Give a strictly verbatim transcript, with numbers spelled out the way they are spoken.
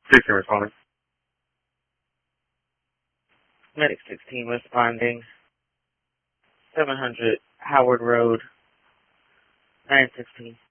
sixteen responding. Medic sixteen responding. seven hundred Howard Road, nine sixteen.